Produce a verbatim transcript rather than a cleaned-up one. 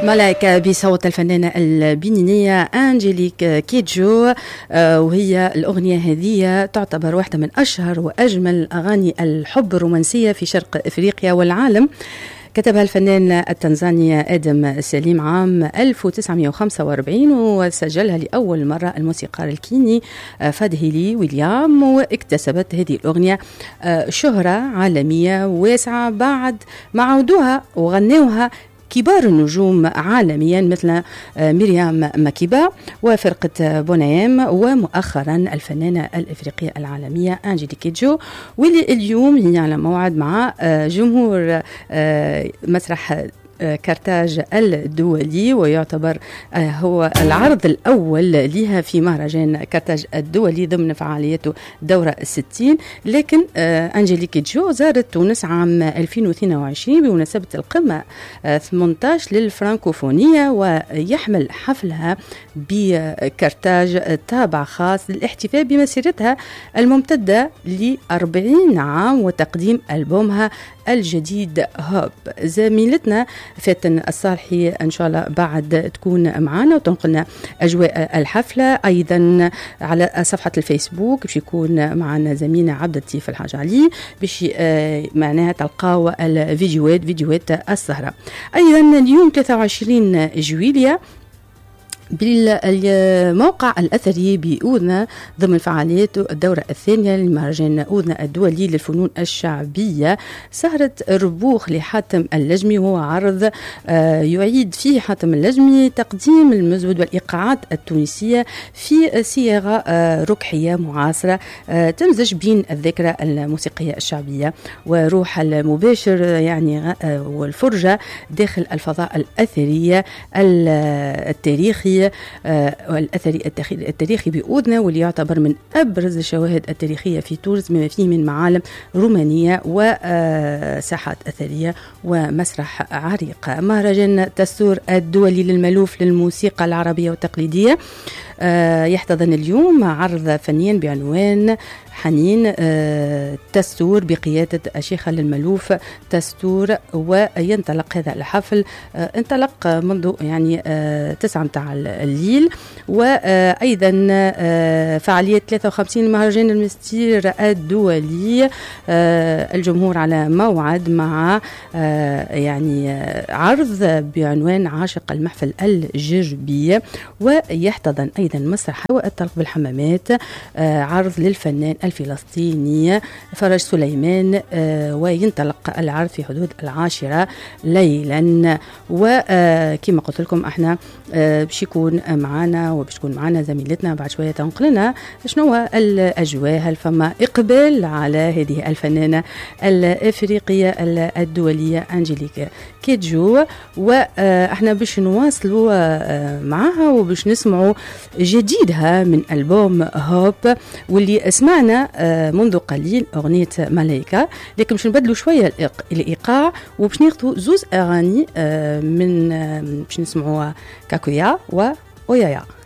ملايكة بصوت الفنانة البنينية أنجيليك كيدجو، وهي الأغنية هذه تعتبر واحدة من أشهر وأجمل أغاني الحب الرومانسية في شرق إفريقيا والعالم. كتبها الفنان التنزاني آدم سليم عام ألف وتسعمائة وخمسة وأربعين، وسجلها لأول مرة الموسيقار الكيني فادهيلي ويليام، واكتسبت هذه الأغنية شهرة عالمية واسعة بعد ما عودوها وغنوها كبار النجوم عالميا مثل مريم مكيبا وفرقة بونيم، ومؤخرا الفنانة الإفريقية العالمية أنجيليك كيدجو، واللي اليوم هي على موعد مع جمهور مسرح كارتاج الدولي، ويعتبر هو العرض الأول لها في مهرجان كارتاج الدولي ضمن فعاليته دورة الستين. لكن أنجيليك كيدجو زارت تونس عام ألفين واثنين وعشرين بمناسبة القمة ثمانية عشر للفرنكوفونية، ويحمل حفلها بكارتاج طابع خاص للاحتفاء بمسيرتها الممتدة لأربعين عام وتقديم ألبومها الجديد هوب. زميلتنا فاتن الصالحي إن شاء الله بعد تكون معنا وتنقلنا أجواء الحفلة. أيضا على صفحة الفيسبوك باش يكون معنا زميلنا عبد اللطيف الحاج علي باش معناها تلقاو الفيديوهات فيديوهات السهرة. أيضا اليوم ثلاثة وعشرين جويلية بالموقع الأثري بأوذنة ضمن فعاليات الدورة الثانية للمهرجان أوذنة الدولي للفنون الشعبية سهرة ربوخ لحاتم اللجمي، وهو عرض يعيد فيه حاتم اللجمي تقديم المزود والإيقاعات التونسية في صياغة ركحية معاصرة تمزج بين الذاكرة الموسيقية الشعبية وروح المباشر يعني والفرجة داخل الفضاء الأثري التاريخي والأثري التاريخي بأوذنة، واللي يعتبر من أبرز الشواهد التاريخية في تونس بما فيه من معالم رومانية وساحات أثرية ومسرح عريق. مهرجان تستور الدولي للمألوف للموسيقى العربية والتقليدية يحتضن اليوم عرض فنيا بعنوان حنين تستور بقيادة الشيخة للمألوف تستور، وينطلق هذا الحفل انطلق منذ يعني تسعة متاع الليل. وأيضا فعالية ثلاثة وخمسين مهرجان المستير الدولي الجمهور على موعد مع يعني عرض بعنوان عاشق المحفل الجربية، ويحتضن أيضا مسرح الطلق بالحمامات عرض للفنان الفلسطيني فرج سليمان، وينطلق العرض في حدود العاشرة ليلا. وكما قلت لكم احنا باش يكون معنا وباش تكون معنا زميلتنا بعد شوية تنقلنا شنو هو الأجواء، هل فما إقبال على هذه الفنانة الإفريقية الدولية أنجيليك كيدجو. واحنا باش نواصلوا معها وباش نسمعوا جديدها من ألبوم هوب، واللي سمعنا منذ قليل أغنية ملايكة، لكن باش نبدلوا شوية الإيقاع وباش ناخذوا زوز أغاني من باش نسمعوا كاكويا وأويايا.